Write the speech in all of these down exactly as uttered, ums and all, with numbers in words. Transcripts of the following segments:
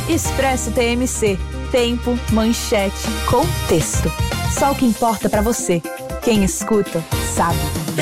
Expresso T M C. Tempo, manchete, contexto. Só o que importa pra você. Quem escuta, sabe.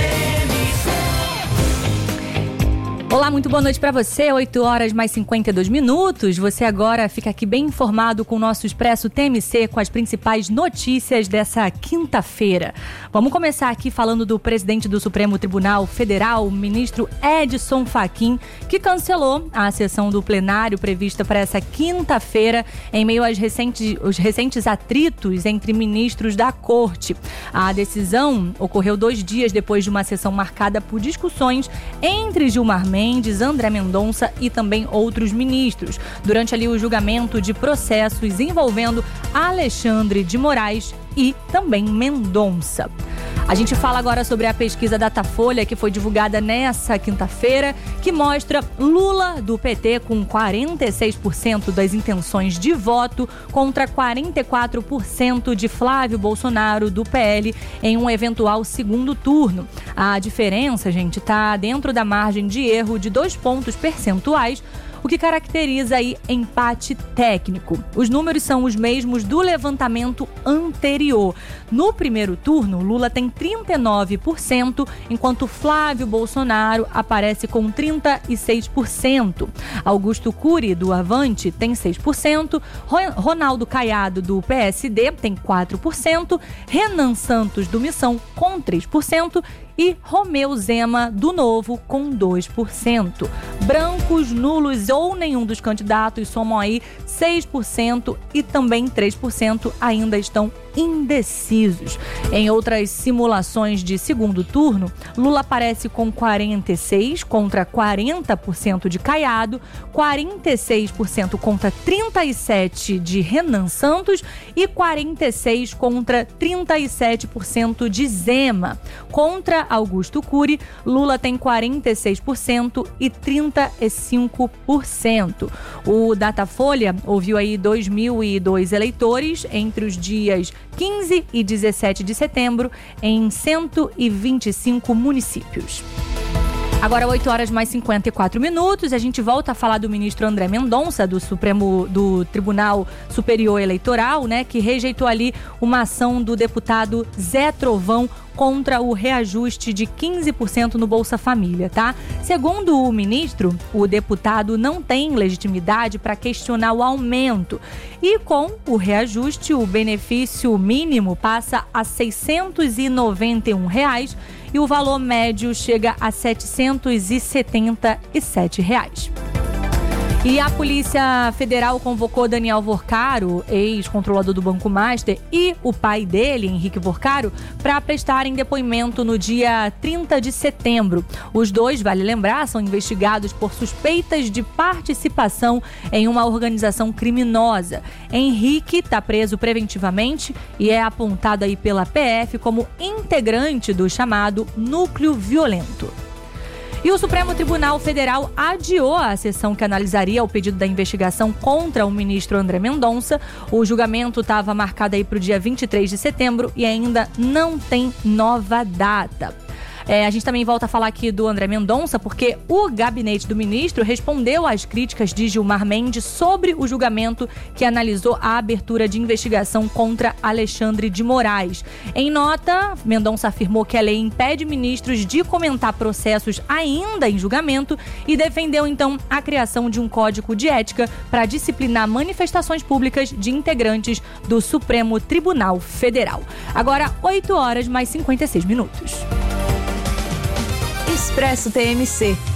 Olá, muito boa noite para você, oito horas mais cinquenta e dois minutos. Você agora fica aqui bem informado com o nosso Expresso T M C, com as principais notícias dessa quinta-feira. Vamos começar aqui falando do presidente do Supremo Tribunal Federal, o ministro Edson Fachin, que cancelou a sessão do plenário prevista para essa quinta-feira, em meio aos recentes, os recentes atritos entre ministros da Corte. A decisão ocorreu dois dias depois de uma sessão marcada por discussões entre Gilmar Mendes, Mendes, André Mendonça e também outros ministros, durante ali o julgamento de processos envolvendo Alexandre de Moraes e também Mendonça. A gente fala agora sobre a pesquisa Datafolha, que foi divulgada nessa quinta-feira, que mostra Lula do P T com quarenta e seis por cento das intenções de voto contra quarenta e quatro por cento de Flávio Bolsonaro do P L em um eventual segundo turno. A diferença, gente, está dentro da margem de erro de dois pontos percentuais, o que caracteriza aí empate técnico. Os números são os mesmos do levantamento anterior. No primeiro turno, Lula tem trinta e nove por cento, enquanto Flávio Bolsonaro aparece com trinta e seis por cento. Augusto Cury, do Avante, tem seis por cento. Ronaldo Caiado, do P S D, tem quatro por cento. Renan Santos, do Missão, com três por cento. E Romeu Zema, do Novo, com dois por cento. Brancos, nulos ou nenhum dos candidatos somam aí seis por cento e também três por cento ainda estão indecisos. Em outras simulações de segundo turno, Lula aparece com quarenta e seis por cento contra quarenta por cento de Caiado, quarenta e seis por cento contra trinta e sete por cento de Renan Santos e quarenta e seis por cento contra trinta e sete por cento de Zema. Contra Augusto Cury, Lula tem quarenta e seis por cento e trinta e cinco por cento. O Datafolha ouviu aí dois mil e dois eleitores entre os dias quinze e dezessete de setembro em cento e vinte e cinco municípios. Agora, oito horas mais cinquenta e quatro minutos, a gente volta a falar do ministro André Mendonça, do Supremo, do Tribunal Superior Eleitoral, né, que rejeitou ali uma ação do deputado Zé Trovão contra o reajuste de quinze por cento no Bolsa Família, tá? Segundo o ministro, o deputado não tem legitimidade para questionar o aumento. E com o reajuste, o benefício mínimo passa a seiscentos e noventa e um reais e o valor médio chega a setecentos e setenta e sete reais. E a Polícia Federal convocou Daniel Vorcaro, ex-controlador do Banco Master, e o pai dele, Henrique Vorcaro, para prestarem depoimento no dia trinta de setembro. Os dois, vale lembrar, são investigados por suspeitas de participação em uma organização criminosa. Henrique está preso preventivamente e é apontado aí pela P F como integrante do chamado Núcleo Violento. E o Supremo Tribunal Federal adiou a sessão que analisaria o pedido da investigação contra o ministro André Mendonça. O julgamento estava marcado aí para o dia vinte e três de setembro e ainda não tem nova data. É, a gente também volta a falar aqui do André Mendonça, porque o gabinete do ministro respondeu às críticas de Gilmar Mendes sobre o julgamento que analisou a abertura de investigação contra Alexandre de Moraes. Em nota, Mendonça afirmou que a lei impede ministros de comentar processos ainda em julgamento e defendeu, então, a criação de um código de ética para disciplinar manifestações públicas de integrantes do Supremo Tribunal Federal. Agora, oito horas mais cinquenta e seis minutos. Expresso T M C.